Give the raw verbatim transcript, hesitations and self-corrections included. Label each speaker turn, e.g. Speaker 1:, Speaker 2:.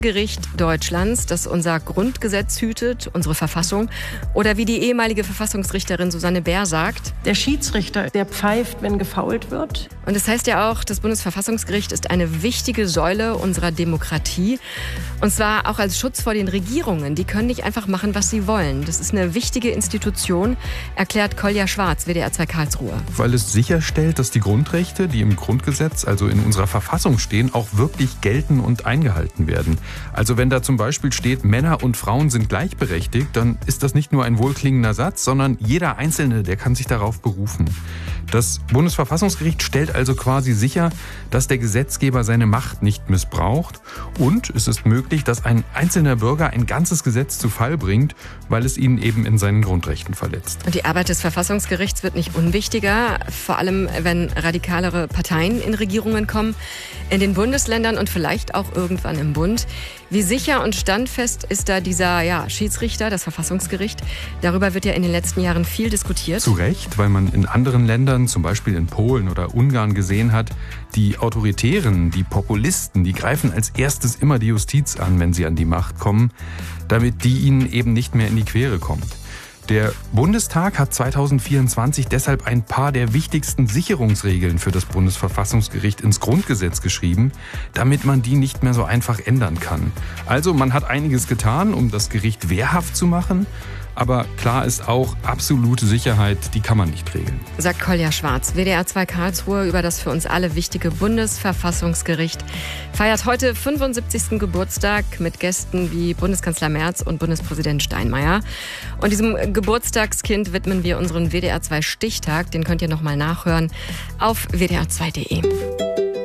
Speaker 1: Gericht Deutschlands, das unser Grundgesetz hütet, unsere Verfassung, oder wie die ehemalige Verfassungsrichterin Susanne Bär sagt:
Speaker 2: Der Schiedsrichter, der pfeift, wenn gefoult wird.
Speaker 1: Und es heißt ja auch, das Bundesverfassungsgericht ist eine wichtige Säule unserer Demokratie. Und zwar auch als Schutz vor den Regierungen. Die können nicht einfach machen, was sie wollen. Das ist eine wichtige Institution, erklärt Kolja Schwarz, W D R zwei Karlsruhe.
Speaker 3: Weil es sicherstellt, dass die Grundrechte, die im Grundgesetz, also in unserer Verfassung stehen, auch wirklich gelten und eingehalten werden. Also wenn da zum Beispiel steht, Männer und Frauen sind gleichberechtigt, dann ist das nicht nur ein wohlklingender Satz, sondern jeder Einzelne, der kann sich darauf berufen. Das Bundesverfassungsgericht stellt also quasi sicher, dass der Gesetzgeber seine Macht nicht missbraucht, und es ist möglich, dass ein einzelner Bürger ein ganzes Gesetz zu Fall bringt, weil es ihn eben in seinen Grundrechten verletzt.
Speaker 1: Und die Arbeit des Verfassungsgerichts wird nicht unwichtiger, vor allem wenn radikalere Parteien in Regierungen kommen, in den Bundesländern und vielleicht auch irgendwann im Bund. Wie sicher und standfest ist da dieser ja, Schiedsrichter, das Verfassungsgericht? Darüber wird ja in den letzten Jahren viel diskutiert.
Speaker 3: Zu Recht, weil man in anderen Ländern, zum Beispiel in Polen oder Ungarn, gesehen hat, die Autoritären, die Populisten, die greifen als erstes immer die Justiz an, wenn sie an die Macht kommen, damit die ihnen eben nicht mehr in die Quere kommt. Der Bundestag hat zweitausendvierundzwanzig deshalb ein paar der wichtigsten Sicherungsregeln für das Bundesverfassungsgericht ins Grundgesetz geschrieben, damit man die nicht mehr so einfach ändern kann. Also man hat einiges getan, um das Gericht wehrhaft zu machen. Aber klar ist auch, absolute Sicherheit, die kann man nicht regeln.
Speaker 1: Sagt Kolja Schwarz, W D R zwei Karlsruhe, über das für uns alle wichtige Bundesverfassungsgericht. Feiert heute fünfundsiebzigsten Geburtstag mit Gästen wie Bundeskanzler Merz und Bundespräsident Steinmeier. Und diesem Geburtstagskind widmen wir unseren W D R zwei Stichtag. Den könnt ihr nochmal nachhören auf w d r zwei punkt d e.